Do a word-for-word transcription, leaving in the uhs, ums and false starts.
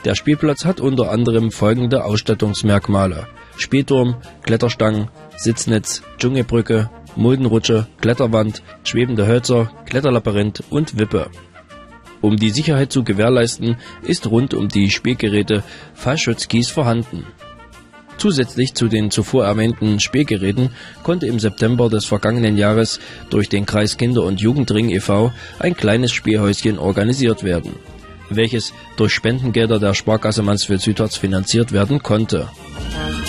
Der Spielplatz hat unter anderem folgende Ausstattungsmerkmale: Spielturm, Kletterstangen, Sitznetz, Dschungelbrücke, Muldenrutsche, Kletterwand, schwebende Hölzer, Kletterlabyrinth und Wippe. Um die Sicherheit zu gewährleisten, ist rund um die Spielgeräte Fallschutzkies vorhanden. Zusätzlich zu den zuvor erwähnten Spielgeräten konnte im September des vergangenen Jahres durch den Kreis Kinder- und Jugendring e V ein kleines Spielhäuschen organisiert werden, welches durch Spendengelder der Sparkasse Mansfeld-Südharz finanziert werden konnte.